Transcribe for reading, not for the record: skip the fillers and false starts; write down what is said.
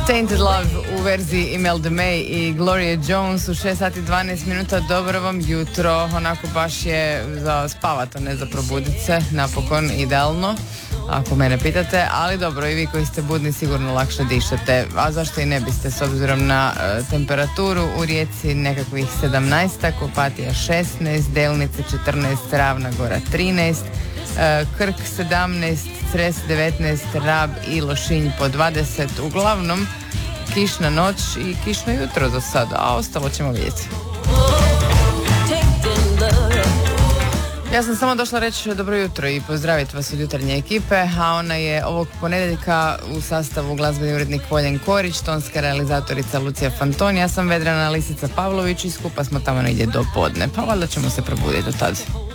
Tainted Love u verziji Imelda May i Gloria Jones u 6 sati 12 minuta. Dobro vam jutro, onako baš je za spavat, a ne za probudit se, napokon idealno, ako mene pitate, ali dobro, i vi koji ste budni sigurno lakše dišete, a zašto i ne biste s obzirom na temperaturu. U Rijeci nekakvih 17, Opatija 16, Delnice 14, Ravna Gora 13, Krk 17, Cres 19, Rab i Lošinj po 20. Uglavnom kišna noć i kišno jutro za sad, a ostalo ćemo vidjeti. Ja sam samo došla reći dobro jutro i pozdraviti vas od jutarnje ekipe, a ona je ovog ponedjeljka u sastavu glazbeni urednik Voljen Korić, tonska realizatorica Lucija Fantoni, ja sam Vedrana Lisica Pavlović i skupa smo tamo negdje do podne, pa valjda ćemo se probuditi do tada.